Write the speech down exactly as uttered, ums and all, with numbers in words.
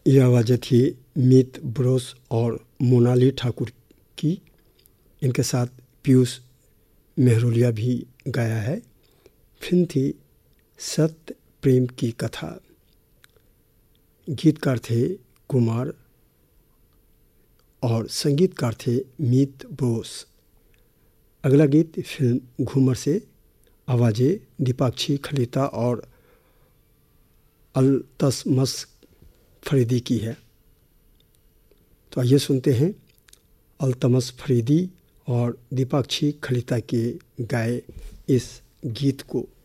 यह आवाज़ें थी मीत ब्रोस और मोनाली ठाकुर की। इनके साथ पीयूष मेहरोलिया भी गाया है। फिल्म थी सत्य प्रेम की कथा। गीतकार थे कुमार और संगीतकार थे मीत ब्रोस। अगला गीत फिल्म घूमर से, आवाज़ें दीपाक्षी खलीता और अल्तमस फरीदी की है। तो आइए सुनते हैं अल्तमस फरीदी और दीपाक्षी खलीता के गाए इस गीत को।